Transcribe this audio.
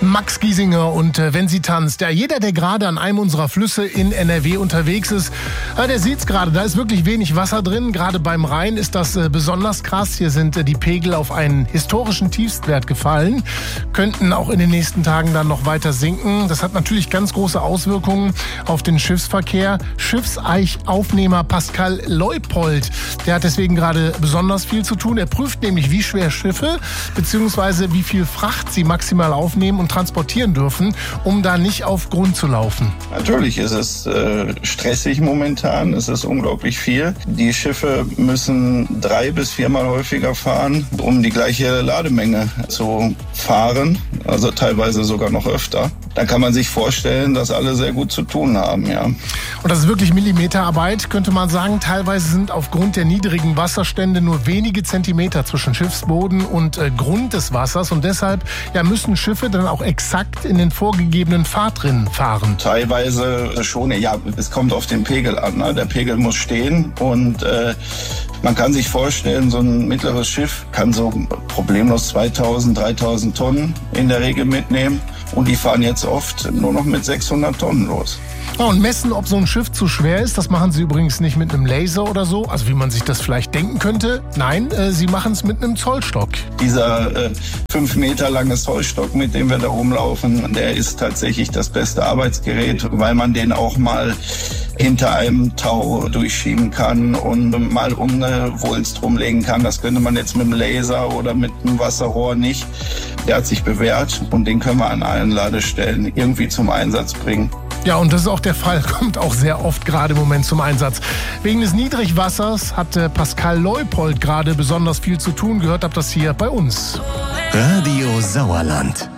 Max Giesinger und Wenn sie tanzt. Ja, jeder, der gerade an einem unserer Flüsse in NRW unterwegs ist, der sieht's gerade. Da ist wirklich wenig Wasser drin. Gerade beim Rhein ist das besonders krass. Hier sind die Pegel auf einen historischen Tiefstwert gefallen. Könnten auch in den nächsten Tagen dann noch weiter sinken. Das hat natürlich ganz große Auswirkungen auf den Schiffsverkehr. Schiffseichaufnehmer Pascal Leupold, der hat deswegen gerade besonders viel zu tun. Er prüft nämlich, wie schwer Schiffe bzw. wie viel Fracht sie maximal aufnehmen und transportieren dürfen, um da nicht auf Grund zu laufen. Natürlich ist es stressig momentan, es ist unglaublich viel. Die Schiffe müssen 3- bis 4-mal häufiger fahren, um die gleiche Lademenge zu fahren, also teilweise sogar noch öfter. Da kann man sich vorstellen, dass alle sehr gut zu tun haben, ja. Und das ist wirklich Millimeterarbeit, könnte man sagen. Teilweise sind aufgrund der niedrigen Wasserstände nur wenige Zentimeter zwischen Schiffsboden und Grund des Wassers. Und deshalb müssen Schiffe dann auch exakt in den vorgegebenen Fahrtrinnen fahren. Teilweise schon, ja, es kommt auf den Pegel an. Ne? Der Pegel muss stehen und man kann sich vorstellen, so ein mittleres Schiff kann so problemlos 2000, 3000 Tonnen in der Regel mitnehmen. Und die fahren jetzt oft nur noch mit 600 Tonnen los. Und messen, ob so ein Schiff zu schwer ist, das machen sie übrigens nicht mit einem Laser oder so, also wie man sich das vielleicht denken könnte. Nein, sie machen es mit einem Zollstock. Dieser 5 Meter lange Zollstock, mit dem wir da rumlaufen, der ist tatsächlich das beste Arbeitsgerät, weil man den auch mal hinter einem Tau durchschieben kann und mal um eine Wulst rumlegen kann. Das könnte man jetzt mit einem Laser oder mit einem Wasserrohr nicht. Der hat sich bewährt und den können wir an allen Ladestellen irgendwie zum Einsatz bringen. Ja, und das ist auch der Fall, kommt auch sehr oft gerade im Moment zum Einsatz. Wegen des Niedrigwassers hat Pascal Leupold gerade besonders viel zu tun. Gehört habt das hier bei uns. Radio Sauerland.